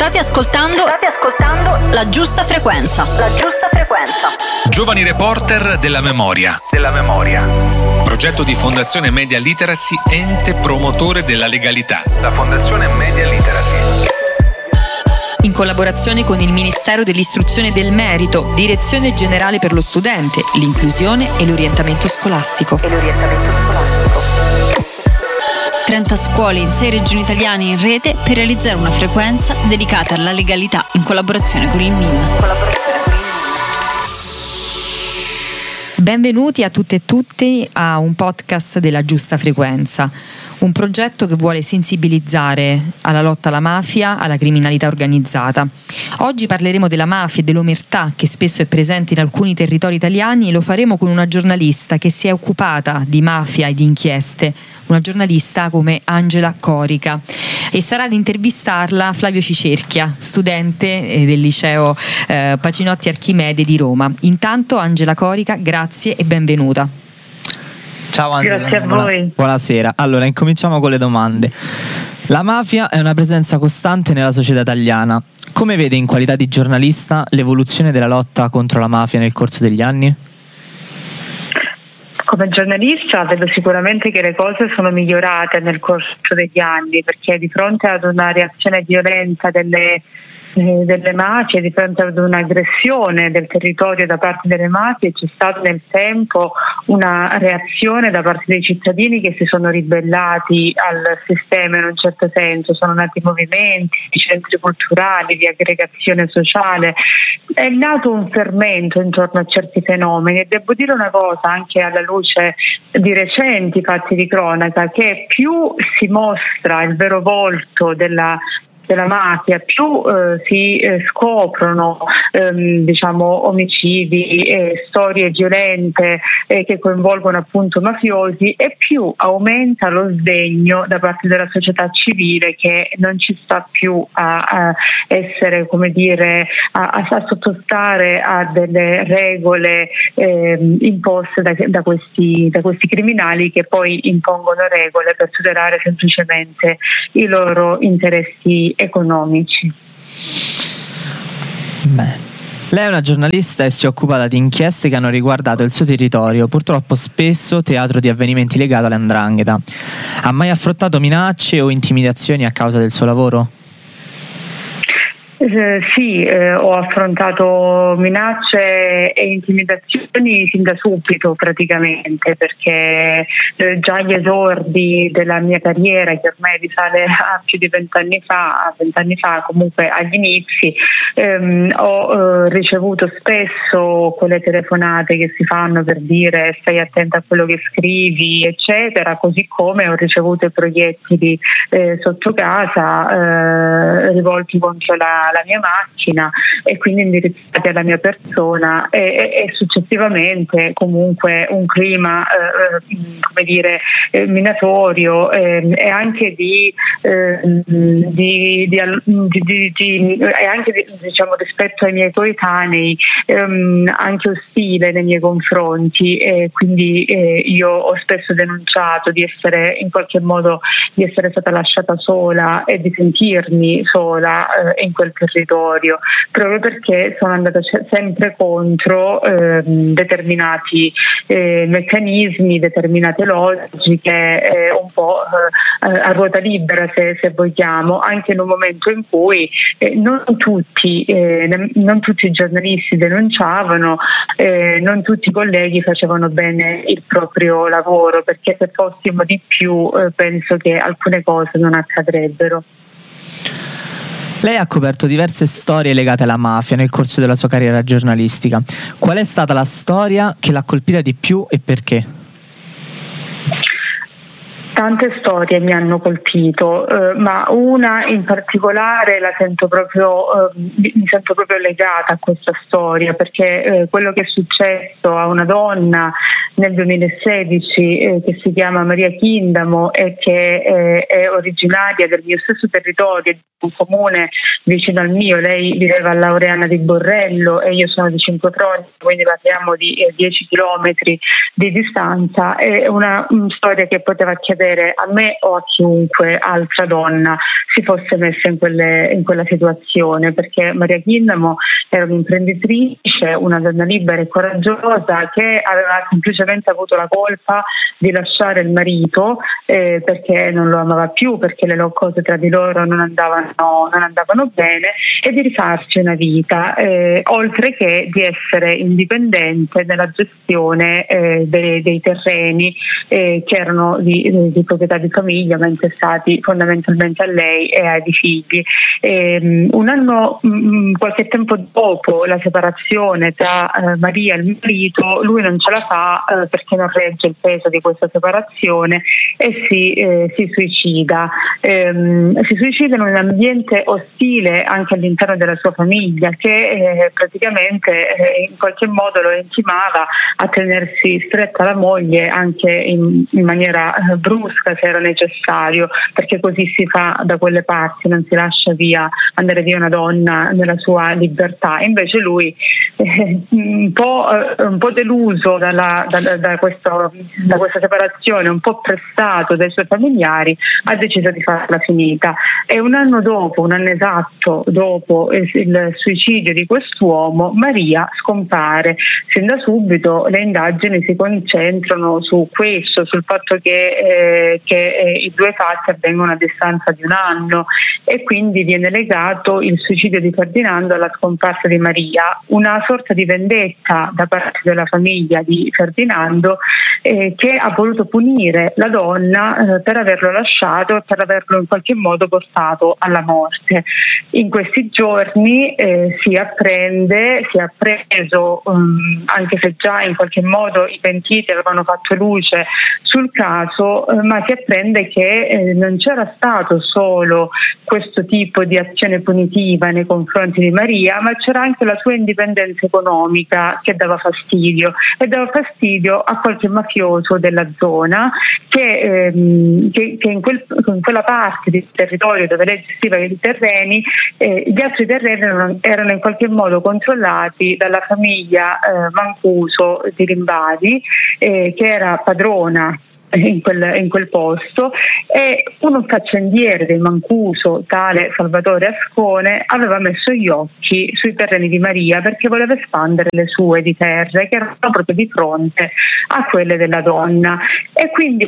State ascoltando La Giusta Frequenza. La Giusta Frequenza. Giovani reporter della memoria. Progetto di Fondazione Media Literacy, ente promotore della legalità. La Fondazione Media Literacy. In collaborazione con il Ministero dell'Istruzione e del Merito, Direzione Generale per lo Studente, l'Inclusione e l'Orientamento Scolastico. 30 scuole in 6 regioni italiane in rete per realizzare una frequenza dedicata alla legalità in collaborazione con il MIN. Benvenuti a tutte e tutti a un podcast della Giusta Frequenza, un progetto che vuole sensibilizzare alla lotta alla mafia, alla criminalità organizzata. Oggi parleremo della mafia e dell'omertà che spesso è presente in alcuni territori italiani e lo faremo con una giornalista che si è occupata di mafia e di inchieste, una giornalista come Angela Corica. E sarà ad intervistarla Flavio Cicerchia, studente del liceo Pacinotti Archimede di Roma. Intanto Angela Corica, grazie e benvenuta. Ciao Angela. Grazie a voi. Buonasera. Allora, incominciamo con le domande. La mafia è una presenza costante nella società italiana. Come vede in qualità di giornalista l'evoluzione della lotta contro la mafia nel corso degli anni? Come giornalista vedo sicuramente che le cose sono migliorate nel corso degli anni, perché di fronte ad una reazione violenta delle mafie, di fronte ad un'aggressione del territorio da parte delle mafie, c'è stata nel tempo una reazione da parte dei cittadini che si sono ribellati al sistema in un certo senso. Sono nati movimenti, centri culturali, di aggregazione sociale. È nato un fermento intorno a certi fenomeni e devo dire una cosa, anche alla luce di recenti fatti di cronaca, che più si mostra il vero volto della mafia, più si scoprono omicidi, storie violente che coinvolgono appunto mafiosi, e più aumenta lo sdegno da parte della società civile, che non ci sta più a essere, come dire, a sottostare a delle regole imposte da questi criminali, che poi impongono regole per tutelare semplicemente i loro interessi economici. Beh. Lei è una giornalista e si è occupata di inchieste che hanno riguardato il suo territorio, purtroppo spesso teatro di avvenimenti legati alla 'ndrangheta. Ha mai affrontato minacce o intimidazioni a causa del suo lavoro? Sì, ho affrontato minacce e intimidazioni sin da subito praticamente, perché già agli esordi della mia carriera, che ormai risale a più di 20 anni fa, comunque agli inizi, ho ricevuto spesso quelle telefonate che si fanno per dire stai attenta a quello che scrivi, eccetera, così come ho ricevuto proiettili sotto casa rivolti contro la mia macchina e quindi indirizzati alla mia persona, e successivamente comunque un clima come dire minatorio e anche diciamo rispetto ai miei coetanei, anche ostile nei miei confronti, e quindi io ho spesso denunciato di essere in qualche modo stata lasciata sola e di sentirmi sola in quel territorio, proprio perché sono andata sempre contro determinati meccanismi, determinate logiche, un po' a ruota libera se vogliamo, anche in un momento in cui non tutti i giornalisti denunciavano, non tutti i colleghi facevano bene il proprio lavoro, perché se fossimo di più penso che alcune cose non accadrebbero. Lei ha coperto diverse storie legate alla mafia nel corso della sua carriera giornalistica. Qual è stata la storia che l'ha colpita di più e perché? Tante storie mi hanno colpito, ma una in particolare mi sento proprio legata a questa storia, perché quello che è successo a una donna nel 2016 che si chiama Maria Chindamo e che è originaria del mio stesso territorio, di un comune vicino al mio. Lei viveva a Laureana di Borrello e io sono di Cinquetroni, quindi parliamo di 10 chilometri di distanza. È una storia che poteva accadere succedere a me o a chiunque altra donna si fosse messa in quella situazione, perché Maria Kidnamo era un'imprenditrice, una donna libera e coraggiosa che aveva semplicemente avuto la colpa di lasciare il marito perché non lo amava più, perché le cose tra di loro non andavano bene, e di rifarsi una vita, oltre che di essere indipendente nella gestione dei terreni che erano di proprietà di famiglia, ma intestati fondamentalmente a lei e ai figli. Qualche tempo dopo la separazione tra Maria e il marito, lui non ce la fa perché non regge il peso di questa separazione e si suicida. Si suicida in un ambiente ostile anche all'interno della sua famiglia, che praticamente in qualche modo lo intimava a tenersi stretta la moglie anche in maniera brusca se era necessario, perché così si fa da quelle parti, non si lascia andare via una donna nella sua libertà. Invece lui un po' deluso da questa separazione, un po' pressato dai suoi familiari, ha deciso di farla finita. E un anno esatto dopo il suicidio di quest'uomo, Maria scompare. Sin da subito le indagini si concentrano su questo, sul fatto che i due fatti avvengono a distanza di un anno, e quindi viene legato il suicidio di Ferdinando alla scomparsa di Maria, una sorta di vendetta da parte della famiglia di Ferdinando che ha voluto punire la donna per averlo lasciato e per averlo in qualche modo portato alla morte. In questi giorni si è appreso, anche se già in qualche modo i pentiti avevano fatto luce sul caso, ma si apprende che non c'era stato solo questo tipo di azione punitiva nei confronti di Maria, ma c'era anche la sua indipendenza economica che dava fastidio a qualche mafioso della zona che in quella parte di territorio dove lei gestiva i terreni, gli altri terreni erano in qualche modo controllati dalla famiglia Mancuso di Rimbadi, che era padrona in quel posto, e un faccendiere del Mancuso, tale Salvatore Ascone, aveva messo gli occhi sui terreni di Maria perché voleva espandere le sue di terre che erano proprio di fronte a quelle della donna. E quindi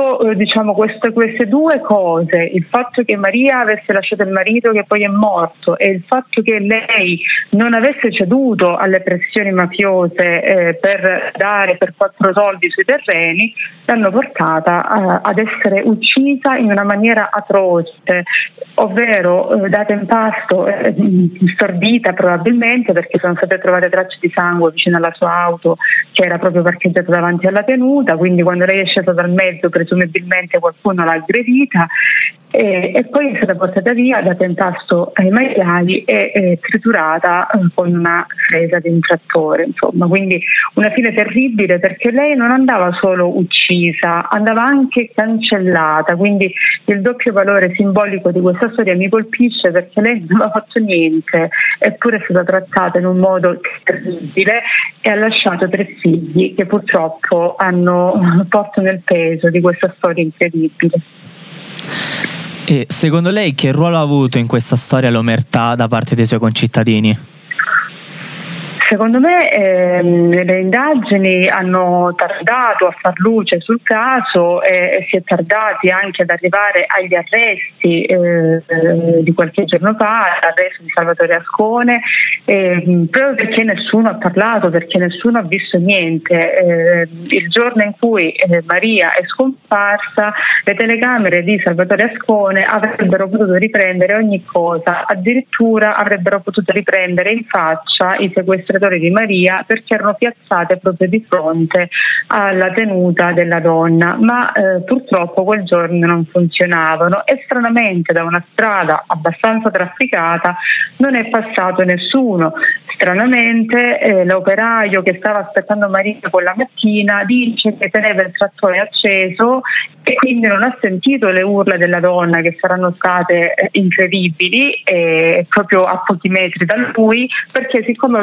queste due cose, il fatto che Maria avesse lasciato il marito che poi è morto e il fatto che lei non avesse ceduto alle pressioni mafiose per dare per 4 soldi sui terreni, l'hanno portata ad essere uccisa in una maniera atroce, ovvero data in pasto, stordita probabilmente, perché sono state trovate tracce di sangue vicino alla sua auto che era proprio parcheggiata davanti alla tenuta, quindi quando lei è scesa dal mezzo presumibilmente qualcuno l'ha aggredita, e poi è stata portata via, data in pasto ai maiali e triturata con una fresa di un trattore, insomma. Quindi una fine terribile, perché lei non andava solo uccisa, andava anche cancellata, quindi il doppio valore simbolico di questa storia mi colpisce, perché lei non aveva fatto niente, eppure è stata trattata in un modo terribile e ha lasciato 3 figli che purtroppo portano il peso di questa storia incredibile. E secondo lei che ruolo ha avuto in questa storia l'omertà da parte dei suoi concittadini? Secondo me le indagini hanno tardato a far luce sul caso e si è tardati anche ad arrivare agli arresti di qualche giorno fa, l'arresto di Salvatore Ascone, proprio perché nessuno ha parlato, perché nessuno ha visto niente. Il giorno in cui Maria è scomparsa, le telecamere di Salvatore Ascone avrebbero potuto riprendere ogni cosa, addirittura avrebbero potuto riprendere in faccia i sequestratori di Maria, perché erano piazzate proprio di fronte alla tenuta della donna, ma purtroppo quel giorno non funzionavano e stranamente da una strada abbastanza trafficata non è passato nessuno. Stranamente l'operaio che stava aspettando Maria quella mattina dice che teneva il trattore acceso e quindi non ha sentito le urla della donna, che saranno state incredibili, proprio a pochi metri da lui, perché siccome aveva il trattore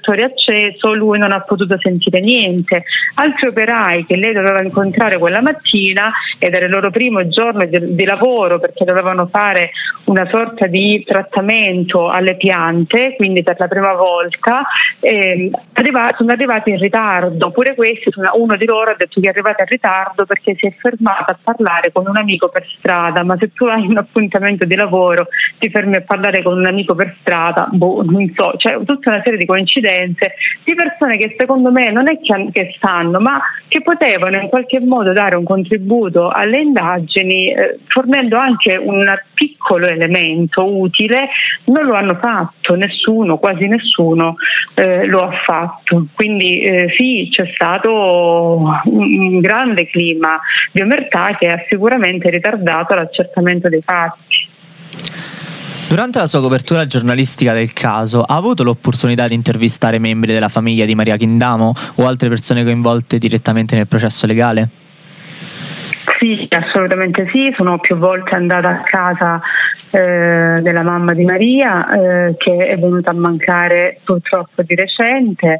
interruttore acceso, lui non ha potuto sentire niente. Altri operai che lei doveva incontrare quella mattina, ed era il loro primo giorno di lavoro, perché dovevano fare una sorta di trattamento alle piante, quindi per la prima volta, sono arrivati in ritardo. Pure questi, uno di loro ha detto che è arrivato in ritardo perché si è fermato a parlare con un amico per strada. Ma se tu hai un appuntamento di lavoro, ti fermi a parlare con un amico per strada, non so, cioè tutta una serie di coincidenze di persone che secondo me non è che sanno, ma che potevano in qualche modo dare un contributo alle indagini, fornendo anche un piccolo elemento utile. Non lo hanno fatto, quasi nessuno lo ha fatto. Quindi sì, c'è stato un grande clima di omertà che ha sicuramente ritardato l'accertamento dei fatti. Durante la sua copertura giornalistica del caso, ha avuto l'opportunità di intervistare membri della famiglia di Maria Chindamo o altre persone coinvolte direttamente nel processo legale? Sì, assolutamente sì. Sono più volte andata a casa della mamma di Maria, che è venuta a mancare purtroppo di recente.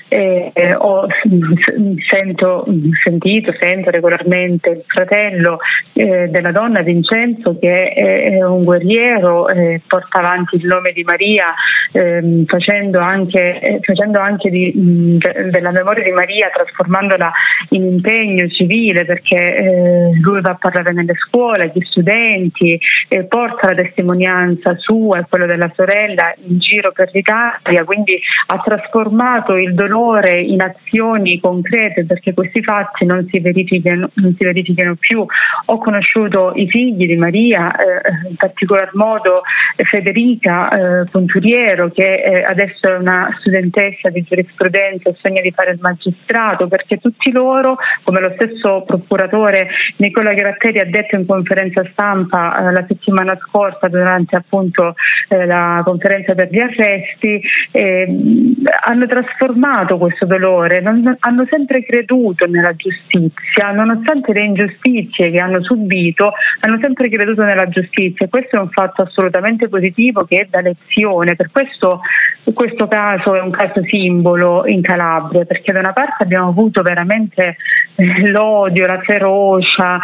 Sento regolarmente il fratello della donna, Vincenzo, che è un guerriero, porta avanti il nome di Maria, facendo anche della memoria di Maria, trasformandola in impegno civile, perché lui va a parlare nelle scuole, agli studenti, porta la testimonianza sua e quella della sorella in giro per l'Italia, quindi ha trasformato il dolore in azioni concrete, perché questi fatti non si verificano più. Ho conosciuto i figli di Maria, in particolar modo Federica Punturiero, che adesso è una studentessa di giurisprudenza e sogna di fare il magistrato, perché tutti loro, come lo stesso procuratore Nicola Gratteri ha detto in conferenza stampa la settimana scorsa durante appunto la conferenza per gli arresti, hanno trasformato questo dolore, hanno sempre creduto nella giustizia, nonostante le ingiustizie che hanno subito, hanno sempre creduto nella giustizia, e questo è un fatto assolutamente positivo che è da lezione. Per questo caso è un caso simbolo in Calabria, perché da una parte abbiamo avuto veramente l'odio, la ferocia,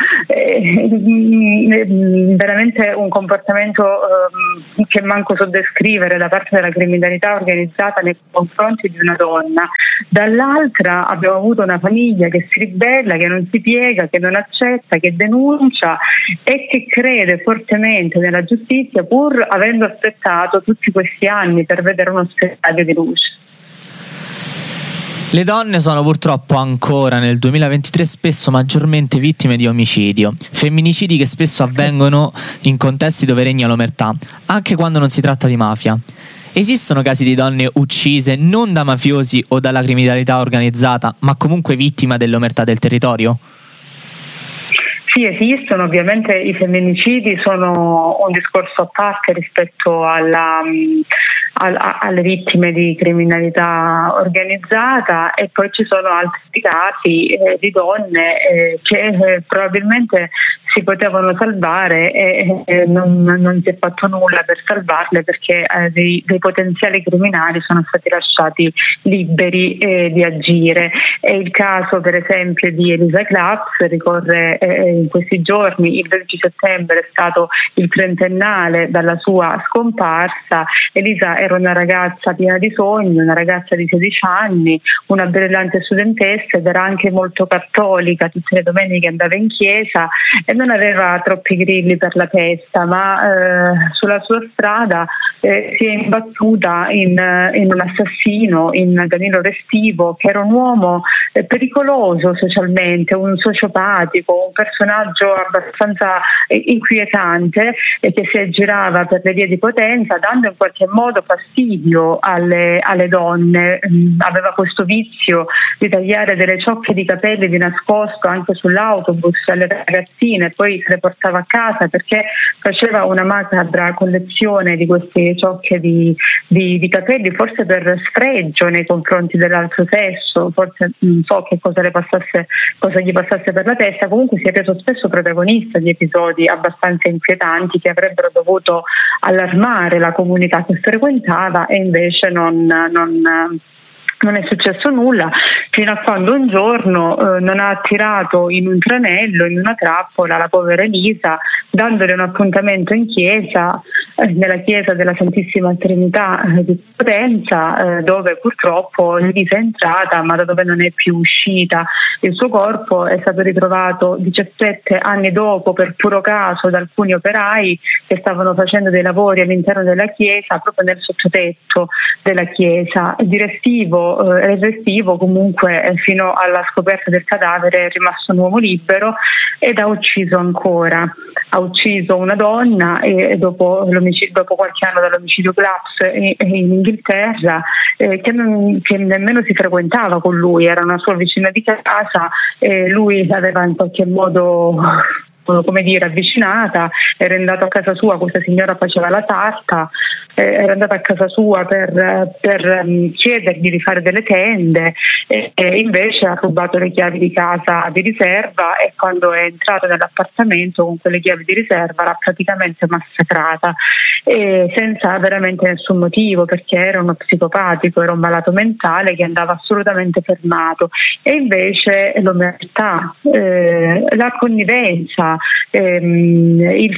veramente un comportamento che manco so descrivere da parte della criminalità organizzata nei confronti di una donna. Dall'altra abbiamo avuto una famiglia che si ribella, che non si piega, che non accetta, che denuncia e che crede fortemente nella giustizia, pur avendo aspettato tutti questi anni per vedere uno spiraglio di luce. Le donne sono purtroppo ancora nel 2023 spesso maggiormente vittime di omicidio, femminicidi che spesso avvengono in contesti dove regna l'omertà, anche quando non si tratta di mafia. Esistono casi di donne uccise non da mafiosi o dalla criminalità organizzata, ma comunque vittima dell'omertà del territorio? Sì, esistono. Ovviamente i femminicidi sono un discorso a parte rispetto alle vittime di criminalità organizzata, e poi ci sono altri casi di donne che probabilmente si potevano salvare e non si è fatto nulla per salvarle, perché dei potenziali criminali sono stati lasciati liberi di agire. È il caso per esempio di Elisa Claps, ricorre in questi giorni, il 12 settembre è stato il 30ennale dalla sua scomparsa. Elisa era una ragazza piena di sogni, una ragazza di 16 anni, una brillante studentessa, ed era anche molto cattolica, tutte le domeniche andava in chiesa e non aveva troppi grilli per la testa, ma sulla sua strada si è imbattuta in un assassino, in Danilo Restivo, che era un uomo pericoloso socialmente, un sociopatico, un personaggio abbastanza inquietante, e che si aggirava per le vie di Potenza dando in qualche modo fastidio alle donne. Aveva questo vizio di tagliare delle ciocche di capelli di nascosto anche sull'autobus alle ragazzine, poi se le portava a casa perché faceva una macabra collezione di queste ciocche di capelli, forse per sfregio nei confronti dell'altro sesso, forse non so che cosa gli passasse per la testa. Comunque si è reso spesso protagonista di episodi abbastanza inquietanti che avrebbero dovuto allarmare la comunità che frequentava, e invece non non è successo nulla, fino a quando un giorno non ha attirato in un tranello, in una trappola, la povera Elisa, dandole un appuntamento in chiesa, nella chiesa della Santissima Trinità di Potenza, dove purtroppo Elisa è entrata ma da dove non è più uscita. Il suo corpo è stato ritrovato 17 anni dopo, per puro caso, da alcuni operai che stavano facendo dei lavori all'interno della chiesa, proprio nel sottotetto della chiesa. Il restivo comunque fino alla scoperta del cadavere è rimasto un uomo libero ed ha ucciso ancora. Ha ucciso una donna e dopo qualche anno dall'omicidio Claps in Inghilterra, che nemmeno si frequentava con lui, era una sua vicina di casa, lui l'aveva in qualche modo avvicinata, era andato a casa sua, questa signora faceva la tarta, era andata a casa sua per chiedergli di fare delle tende, e invece ha rubato le chiavi di casa di riserva, e quando è entrato nell'appartamento con quelle chiavi di riserva l'ha praticamente massacrata, senza veramente nessun motivo, perché era uno psicopatico, era un malato mentale che andava assolutamente fermato. E invece l'omertà, la connivenza, il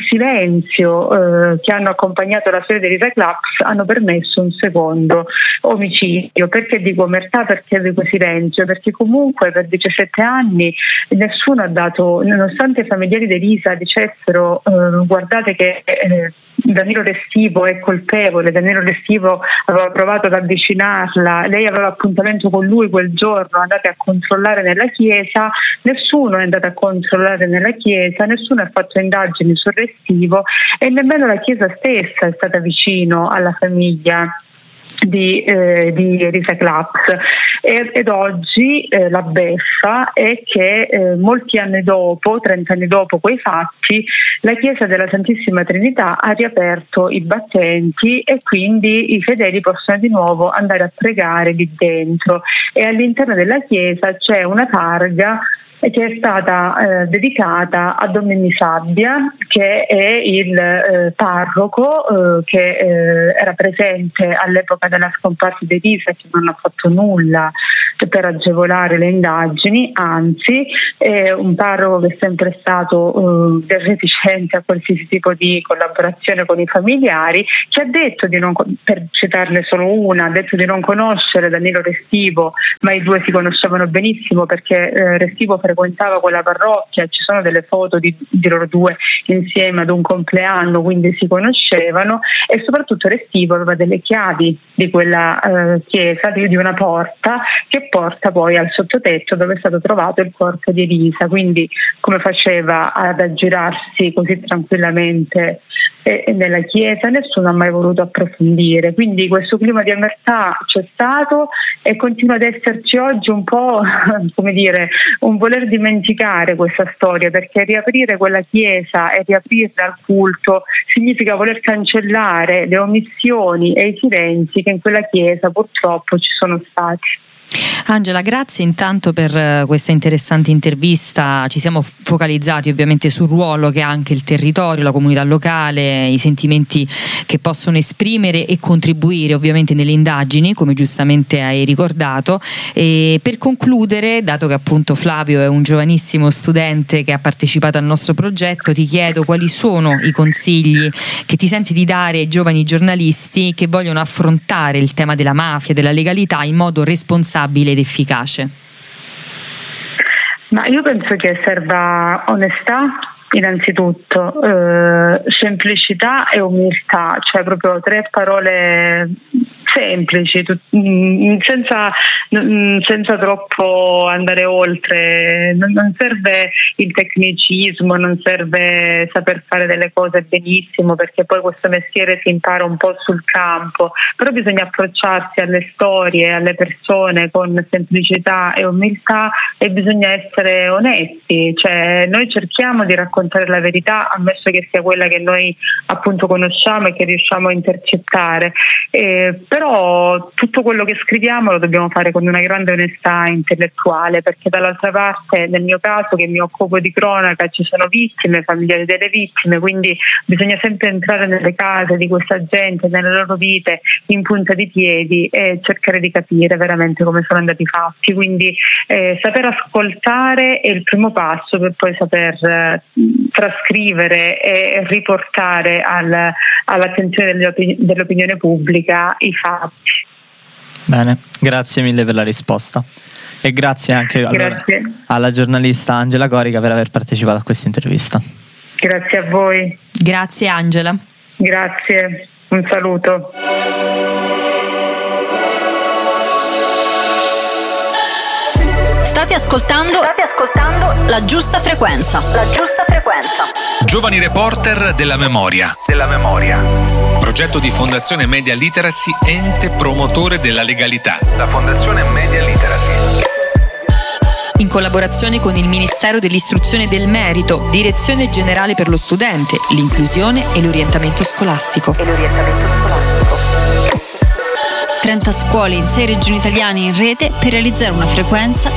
silenzio che hanno accompagnato la storia di Elisa Claps hanno permesso un secondo omicidio. Perché dico omertà? Perché dico silenzio? Perché comunque per 17 anni nessuno ha dato, nonostante i familiari di Elisa dicessero guardate che Danilo Restivo è colpevole, Danilo Restivo aveva provato ad avvicinarla, lei aveva appuntamento con lui quel giorno, andate a controllare nella chiesa, nessuno è andato a controllare nella chiesa, nessuno ha fatto indagini sul Restivo, e nemmeno la chiesa stessa è stata vicino alla famiglia di Elisa Claps. Ed oggi la beffa è che molti anni dopo, 30 anni dopo quei fatti, la chiesa della Santissima Trinità ha riaperto i battenti e quindi i fedeli possono di nuovo andare a pregare lì dentro, e all'interno della chiesa c'è una targa che è stata dedicata a Don Mimmi Sabbia, che è il parroco che era presente all'epoca della scomparsa di Elisa, che non ha fatto nulla per agevolare le indagini, anzi è un parroco che è sempre stato reticente a qualsiasi tipo di collaborazione con i familiari, che ha detto di non, per citarne solo una, ha detto di non conoscere Danilo Restivo, ma i due si conoscevano benissimo perché Restivo frequentava quella parrocchia, ci sono delle foto di loro due insieme ad un compleanno, quindi si conoscevano, e soprattutto Restivo aveva delle chiavi di quella chiesa, di una porta che porta poi al sottotetto dove è stato trovato il corpo di Elisa. Quindi come faceva ad aggirarsi così tranquillamente nella chiesa? Nessuno ha mai voluto approfondire. Quindi questo clima di omertà c'è stato e continua ad esserci oggi, un po' come dire, un voler dimenticare questa storia, perché riaprire quella chiesa e riaprirla al culto significa voler cancellare le omissioni e i silenzi che in quella chiesa purtroppo ci sono stati. Angela, grazie intanto per questa interessante intervista. Ci siamo focalizzati ovviamente sul ruolo che ha anche il territorio, la comunità locale, i sentimenti che possono esprimere e contribuire ovviamente nelle indagini, come giustamente hai ricordato. E per concludere, dato che appunto Flavio è un giovanissimo studente che ha partecipato al nostro progetto, ti chiedo quali sono i consigli che ti senti di dare ai giovani giornalisti che vogliono affrontare il tema della mafia, della legalità in modo responsabile ed efficace. Ma io penso che serva onestà innanzitutto, semplicità e umiltà, cioè proprio tre parole semplici, senza troppo andare oltre. Non serve il tecnicismo, non serve saper fare delle cose benissimo, perché poi questo mestiere si impara un po' sul campo, però bisogna approcciarsi alle storie, alle persone con semplicità e umiltà, e bisogna essere onesti, cioè noi cerchiamo di raccontare la verità, ammesso che sia quella che noi appunto conosciamo e che riusciamo a intercettare, però però tutto quello che scriviamo lo dobbiamo fare con una grande onestà intellettuale, perché dall'altra parte, nel mio caso che mi occupo di cronaca, ci sono vittime, familiari delle vittime, quindi bisogna sempre entrare nelle case di questa gente, nelle loro vite, in punta di piedi e cercare di capire veramente come sono andati i fatti. Quindi saper ascoltare è il primo passo per poi saper trascrivere e riportare all'attenzione dell'opinione pubblica i fatti. Bene, grazie mille per la risposta e grazie anche alla giornalista Angela Corica per aver partecipato a questa intervista. Grazie a voi. Grazie Angela. Grazie, un saluto. State ascoltando La Giusta Frequenza. La Giusta Frequenza. Giovani reporter della memoria. Progetto di Fondazione Media Literacy, ente promotore della legalità. La Fondazione Media Literacy. In collaborazione con il Ministero dell'Istruzione e del Merito, Direzione Generale per lo Studente, l'Inclusione e l'Orientamento Scolastico. 30 scuole in 6 regioni italiane in rete per realizzare una frequenza